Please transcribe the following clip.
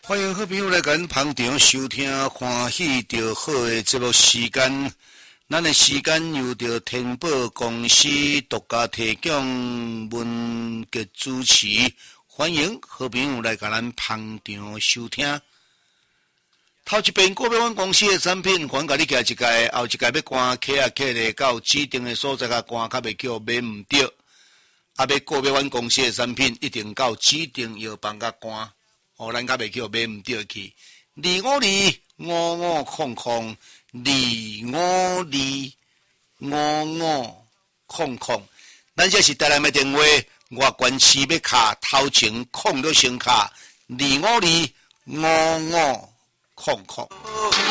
欢迎好朋友来跟捧场收听欢喜着好的节目时间。咱的时间由着天宝公司独家提供文节主持，欢迎好朋友来跟咱捧场收听。头一遍个别阮公司的产品，还甲你寄一届，后一届要关客啊客咧到指定的所在甲关较袂叫买唔着。啊，要个别阮公司的产品，一定到指定药房甲关。咱较袂叫买唔着去，2525500，咱这是台南的电话，外关市要卡头前空了先卡2525500。